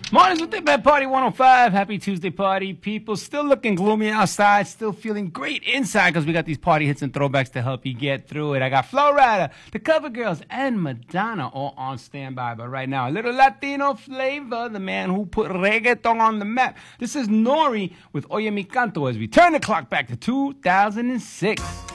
Mornings with the Bad Party 105. Happy Tuesday, party people. Still looking gloomy outside. Still feeling great inside because we got these party hits and throwbacks to help you get through it. I got Flo Rida, the Cover Girls, and Madonna all on standby. But right now, a little Latino flavor, the man who put reggaeton on the map. This is Nori with Oye Mi Canto as we turn the clock back to 2006.